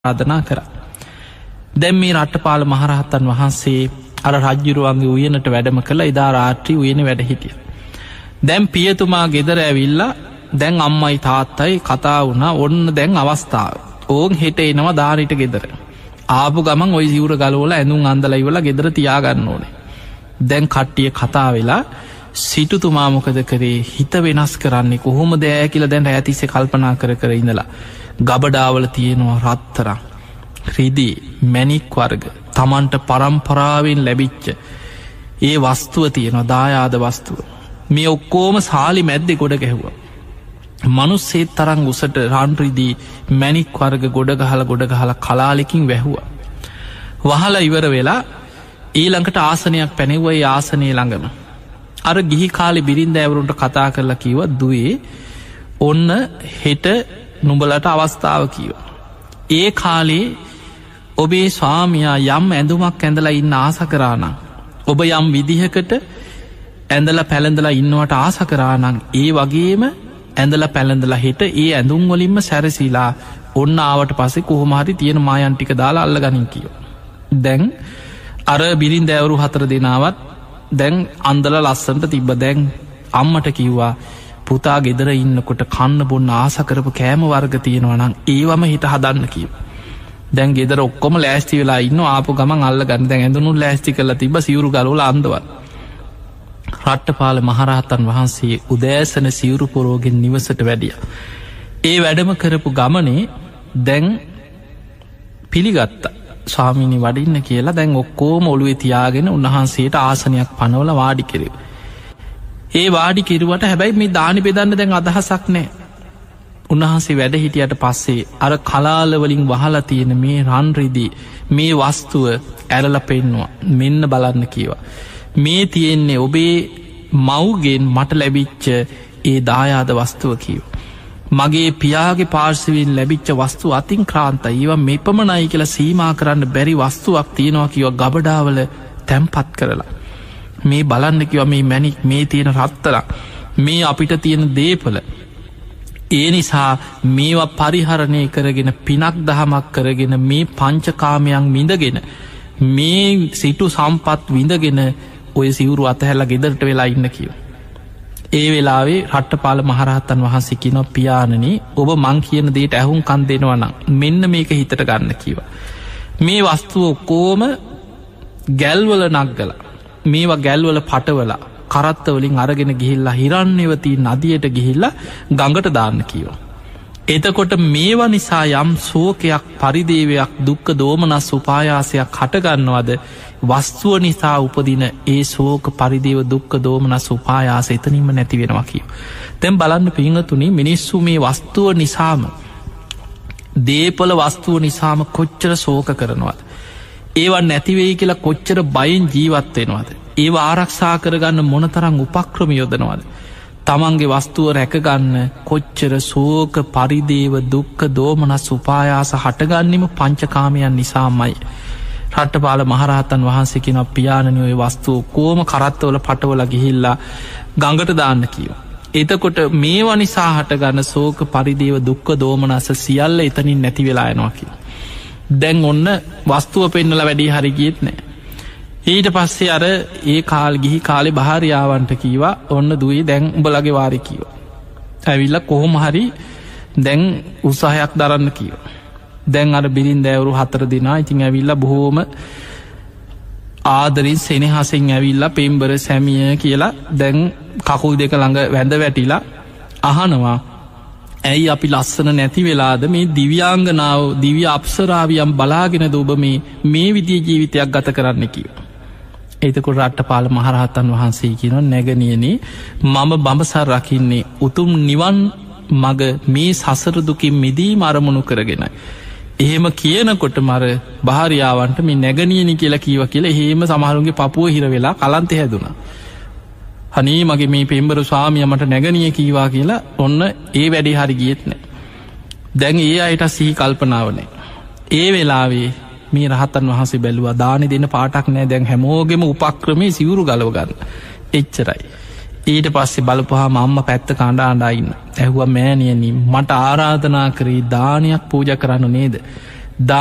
ආරාධනා කරා. දැන් මේ රට්ටපාල මහරහතන් වහන්සේ අර රජ්ජුරුවන්ගේ උයනට වැඩම කළ එදා රාත්‍රී උයන වැඩ හිටිය. දැන් පියතුමා ගෙදර ඇවිල්ලා දැන් අම්මයි තාත්තයි කතා වුණා ඔන්න දැන් අවස්ථාව. ඕන් හෙට එනවා දාරිට ගෙදර. ආපු ගමන් ඔය සිවුර ගලවල ඇඳුම් අන්දලා ඉවරලා ගෙදර තියාගන්න ඕනේ. දැන් කට්ටිය කතා වෙලා සිටුතුමා මොකද කරේ හිත වෙනස් කරන්නේ කොහොමද ඈ කියලා දැන් ඈ තිස්සේ කල්පනා කර කර ඉඳලා ගබඩාවල තියෙනවා රත්තරන් රිදී මැණික් වර්ග තමන්ට පරම්පරාවෙන් ලැබිච්ච ඒ වස්තුව තියෙනවා දායාද වස්තුව මේ ඔක්කොම සාලි මැද්දේ ගොඩ ගැහුවා. මනුස්සෙත් තරම් උසට රන් රිදී මැණික් වර්ග ගොඩ ගහලා කලාලෙකින් වැහුවා. වහලා ඉවර වෙලා ඊළඟට ආසනයක් පැනෙව්වා. ඒ ආසනයේ ළඟම අර ගිහි කාලේ බිරින්දෑවරුන්ට කතා කරලා කිව්වා දුවේ ඔන්න හෙට නුඹලට අවස්ථාව කිව්වා. ඒ කාලේ ඔබේ ස්වාමියා යම් ඇඳුමක් ඇඳලා ඉන්න ආස කරා නම් ඔබ යම් විදිහකට ඇඳලා පැළඳලා ඉන්නවට ආස කරා නම් ඒ වගේම ඇඳලා පැළඳලා හෙට ඒ ඇඳුම් වලින්ම සැරසීලා ඔන්න ආවට පස්සේ කොහොම හරි තියෙන මායන් ටික දාලා අල්ලගනින් කිව්වා. දැන් අර බිරින්දෑවරු 4 දෙනාවත් දැන් අන්දලා ලස්සනට තිබ්බ. දැන් අම්මට කිව්වා පුතා ගෙදර ඉන්නකොට කන්න බොන්න ආස කරපු කෑම වර්ග තියෙනවා නම් ඒවම හිත හදන්න කිව්වා. දැන් ගෙදර ඔක්කොම ලෑස්ති වෙලා ඉන්නවා. ආපු ගමන් අල්ලගන්න. දැන් ඇඳුනුත් ලෑස්ති කරලා තිබ්බ සිවුරු ගලවලා අන්දවල්. රට්ටපාල මහරහතන් වහන්සේ උදෑසන සිවුරු පොරෝගෙන් නිවසට වැඩියා. ඒ වැඩම කරපු ගමනේ දැන් පිළිගත්තා ස්වාමීනි වඩින්න කියලා. දැන් ඔක්කොම ඔළුවේ තියාගෙන උන්වහන්සේට ආසනයක් පනවලා වාඩි කෙරෙව්වා. ඒ වාඩි කිරුවට හැබැයි මේ දානි බෙදන්න දැන් අදහසක් නෑ. උන්වහන්සේ වැඩ හිටියට පස්සේ අර කලාලවලින් වහලා තියෙන මේ රන් රිදී මේ වස්තුව ඇරලා පෙන්නවා. මෙන්න බලන්න කීවා. මේ තියෙන්නේ ඔබේ මව්ගෙන් මට ලැබිච්ච ඒ දායාද වස්තුව කීව. මගේ පියාගේ පාර්ශවයෙන් ලැබිච්ච වස්තු අතින් ක්‍රාන්තයි. ඒවා මෙපමණයි කියලා සීමා කරන්න බැරි වස්තුවක් තියෙනවා කිව්වා ගබඩාවල තැම්පත් කරලා. මේ බලන්න කිව්වා මේ මැණික් මේ තියෙන රත්තරන් මේ අපිට තියෙන දේපල. ඒ නිසා මේවා පරිහරණය කරගෙන පිනක් දහමක් කරගෙන මේ පංචකාමයන් විඳගෙන මේ සිටු සම්පත් විඳගෙන ඔය සිවුරු අතහැරලා ගෙදරට වෙලා ඉන්න කිව්වා. ඒ වෙලාවේ රට්ටපාල මහරහතන් වහන්සේ කියනවා පියාණනි ඔබ මං කියන දේට ඇහුම්කන් දෙනවා නම් මෙන්න මේක හිතට ගන්න කිව්වා. මේ වස්තුව ඔක්කොම ගැල්වල නග්ගලා මේවා ගැල්වල පටවලා කරත්ත වලින් අරගෙන ගිහිල්ලා හිරන්නේවතී නදියට ගිහිල්ලා ගඟට දාන්න කිව්වා. එතකොට මේවා නිසා යම් ශෝකයක් පරිදේවයක් දුක්ඛ දෝමනස් උපායාසයක් හටගන්නවද වස්තුව නිසා උපදින ඒ ශෝක පරිදේව දුක්ඛ දෝමනස් උපායාස එතනින්ම නැති වෙනවා කියනවා. දැන් බලන්න පින්වතුනි මිනිස්සු මේ වස්තුව නිසාම දීපල වස්තුව නිසාම කොච්චර ශෝක කරනවද? ඒවා නැති වෙයි කියලා කොච්චර බයෙන් ජීවත් වෙනවද? ඒවා ආරක්ෂා කරගන්න මොනතරම් උපක්‍රම යොදනවද? තමන්ගේ වස්තුව රැකගන්න කොච්චර ශෝක පරිදේව දුක්ඛ දෝමනස් උපායාස හටගන්නෙම පංචකාමයන් නිසාමයි. රට්ටපාල මහරහතන් වහන්සේ කියනවා පියාණනි ඔය වස්තුව කොම කරත්තවල පටවල ගිහිල්ලා ගඟට දාන්න කිව්වා. එතකොට මේවා නිසා හටගන්න ශෝක පරිදේව දුක්ඛ දෝමනස් සියල්ල එතනින් නැති වෙලා යනවා කියලා. දැන් ඔන්න වස්තුව පෙන්නලා වැඩි හරි ගියෙත් නෑ. ඊට පස්සේ අර ඒ ගිහි කාලේ භාර්යාවන්ට කීවා ඔන්න දුවේ දැන් උඹලගේ වාරි කිව්වා. ඇවිල්ලා කොහොම හරි දැන් උත්සාහයක් දරන්න කිව්වා. දැන් අර බිරින්දෑවරු 4 දෙනා ඉතින් ඇවිල්ලා බොහෝම ආදරින් සෙනෙහසින් ඇවිල්ලා පෙම්බර සැමිය කියලා දැන් කකුල් දෙක ළඟ වැඳ වැටිලා අහනවා ඇයි අපි ලස්සන නැති වෙලාද මේ දිව්‍යාංගනාව දිව්‍ය අප්සරාවියම් බලාගෙනද ඔබ මේ විදිහේ ජීවිතයක් ගත කරන්න කිව්වා. එතකොට රට්ටපාල මහරහතන් වහන්සේ කියනවා නැගණියනි මම බඹසර රකින්නේ උතුම් නිවන් මග මේ සසර දුකින් මිදීම අරමුණු කරගෙනයි. එහෙම කියනකොට මර භාර්යාවන්ට මේ නැගණියනි කියලා කීවා කියලා එහෙම සමහරුන්ගේ පපුව හිර වෙලා කලන්තේ හැදුනා. අනේ මගේ මේ පෙම්බර ස්වාමියා මට නැගණිය කීවා කියලා ඔන්න ඒ වැඩේ හරි ගියෙත් නෑ. දැන් ඒ අයට සිහි කල්පනාව නෑ. ඒ වෙලාවේ මේ රහතන් වහන්සේ බැලුවා දානි දෙන්න පාටක් නෑ. දැන් හැමෝගෙම උපක්‍රමේ සිවුරු ගලව ගන්න. එච්චරයි. ඊට පස්සේ බලපුවාම අම්මා පැත්ත කණ්ඩා අඬා ඉන්න. ඇහුවා මෑණියනි මට ආරාධනා කරේ දානයක් පූජා කරන්න නේද?